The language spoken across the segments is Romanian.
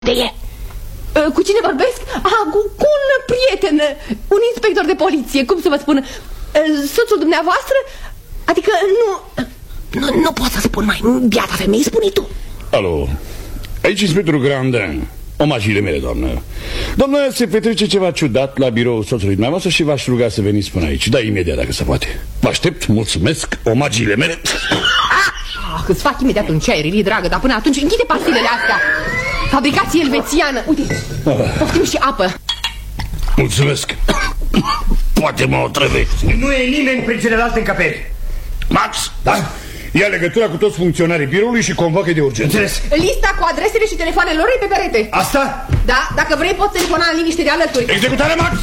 e? Cu cine vorbesc? Cu un prieten, un inspector de poliție, cum să vă spun, soțul dumneavoastră. Adică nu pot să spun mai, biata femeie, spune tu. Alo, aici inspectorul Grandin. Omagiile mele, doamnă. Doamnă, se petrece ceva ciudat la biroul soțului dumneavoastră și v-aș ruga să veniți până aici. Da, imediat, dacă se poate. Vă aștept, mulțumesc, omagiile mele. Îți fac imediat un ceai, Rili, dragă, dar până atunci închide pastilele astea. Fabricație elvețiană. Uite, poftim și apă. Mulțumesc. Poate mă otrăvești. Nu e nimeni prin celelalte încăperi. Max, da? Ia legătura cu toți funcționarii biroului și convoacă de urgență. Înțeles. Lista cu adresele și telefoanele lor e pe perete. Asta? Da, dacă vrei poți telefona în liniște de alături. Executare, Max!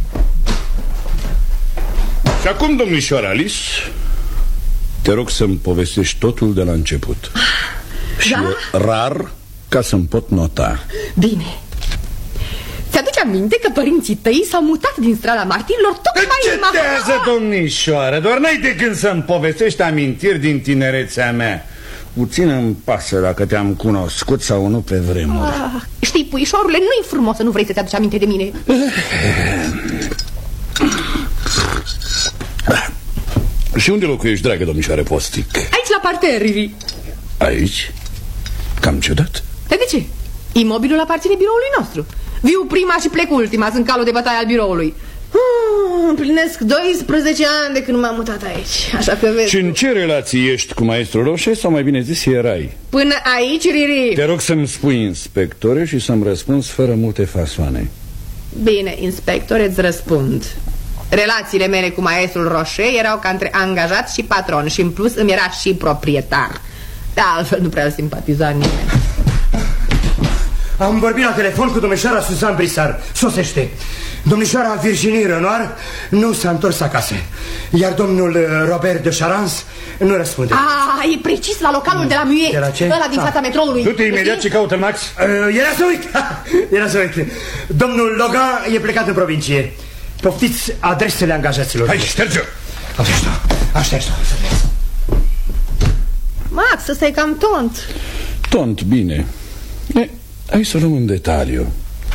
Și acum, domnișoara Alice, te rog să-mi povestești totul de la început. Și da? rar ca să-mi pot nota. Bine. Ți-aduce aminte că părinții tăi s-au mutat din strada Martirilor tocmai în Încetează, domnișoară, doar n-ai de gând să-mi povestești amintiri din tinerețea mea. Puțin îmi pasă dacă te-am cunoscut sau nu pe vremuri. Știi, puișorule, nu-i frumos să nu vrei să-ți aduci aminte de mine. Și unde locuiești, dragă domnișoare Postic? Aici, la parter, Riri. Aici? Cam ciudat. De ce? Imobilul aparține biroului nostru. Viu prima și plec ultima, sunt calul de bătaie al biroului. Împlinesc 12 ani de când m-am mutat aici, așa că vezi. Și în ce relații ești cu maestru Roșe, sau mai bine zis erai? Până aici, Riri. Te rog să-mi spui, inspectore, și să-mi răspunzi fără multe fasoane. Bine, inspector, îți răspund. Relațiile mele cu maestrul Roșe erau ca între angajat și patron și în plus îmi era și proprietar. De altfel nu prea simpatiza nimeni. Am vorbit la telefon cu domnișoara Suzanne Brissard. Sosește. Domnișoara Virginie Renoir nu s-a întors acasă, iar domnul Robert de Charance nu răspunde. E precis la localul de la Muet. De la ce? Ăla din fața metroului. Du-te imediat ce caută Max. Era să uit. Domnul Logan e plecat în provincie. Poftiți adresele angajaților. Hai, șterge-o. Aștept-o. Max, ăsta e cam tont. Tont, bine. Hai să luăm un detaliu.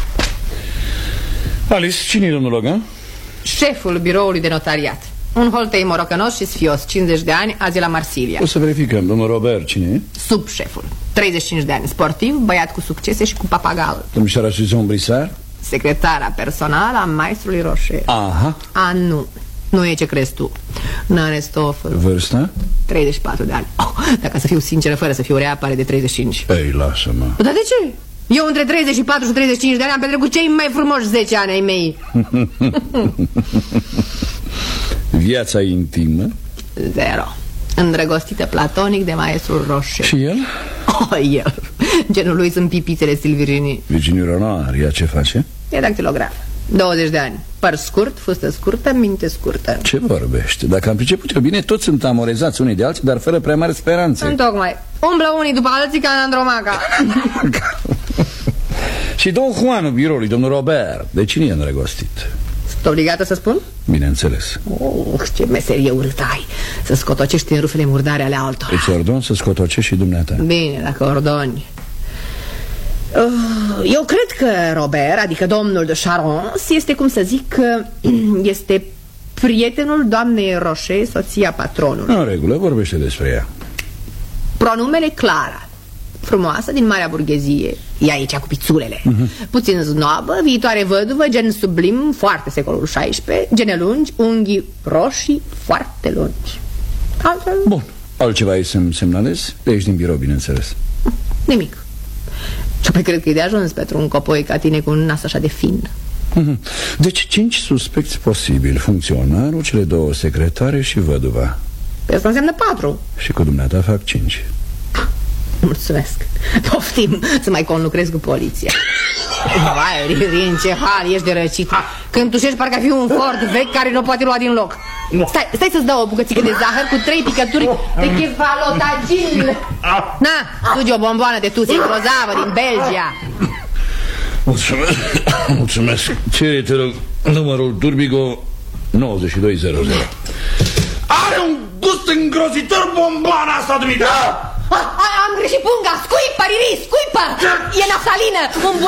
Alice, cine e domnul Logan? Șeful biroului de notariat. Un holtei morocănos și sfios, 50 de ani, azi la Marsilia. O să verificăm. Domnul Robert, cine e? Subșeful, 35 de ani, sportiv, băiat cu succese și cu papagal. Domnișoara Suzanne Brissard? Secretara personală a maestrului Roșe. Aha. Nu e ce crezi tu. N-are stofă. Vârsta? 34 de ani. Dacă să fiu sinceră, fără să fiu rea, pare de 35. Ei, lasă-mă. Dar de ce? Eu între 34 și 35 de ani am petrecut cei mai frumoși 10 ani ai mei. Viața intimă? Zero. Îndrăgostită platonic de maestrul Roșe. Și el? El. Genul lui sunt pipițele Silvirini. Virginie Renoir, ea ce face? E dactilograf. 20 de ani. Păr scurt, fustă scurtă, minte scurtă. Ce vorbește? Dacă am priceput eu bine, toți sunt amorezați unii de alții, dar fără prea mari speranțe. Întocmai. Umblă unii după alții ca în Andromaca. Și domnul Juanul biroului, domnul Robert, de cine e îndrăgostit? Sunt obligată să spun? Bineînțeles. Ce meserie urâtă ai. Să scotocești în rufele murdare ale altora. Îți ordon să scotocești și dumneata. Bine, dacă ordoni. Eu cred că Robert, adică domnul de Charance, este, cum să zic, este prietenul doamnei Roșe, soția patronului. În regulă, vorbește despre ea. Pronumele Clara. Frumoasă, din marea burghezie. Ea e cea cu pițulele. Puțin znobă, viitoare văduvă, gen sublim, foarte secolul XVI, gene lungi, unghii roșii, foarte lungi. Altfel... Bun, altceva ai să-mi semnalezi? De aici din birou, bineînțeles. Nimic. Și apoi cred că e de ajuns pentru un copoi ca tine cu un nas așa de fin. Deci 5 suspecți posibili: funcționarul, cele 2 secretare și văduva. Pe asta înseamnă 4. Și cu dumneata fac 5. Mulțumesc. Poftim să mai conlucrezi cu poliția. Vai, în ce hal ești de răcit. Când tușești parcă ar fi un Ford vechi care nu poate lua din loc. Stai să-ți dau o bucățică de zahăr cu 3 picături de cefalotagin. Na, sugi o bomboană de tusie grozavă din Belgia. Mulțumesc. Cere, te rog, numărul Turbigo 9200. Are un gust îngrozitor bomboana asta, dumitare. Am greșit punga! Scuipă, Riri, scuipă! E naftalină!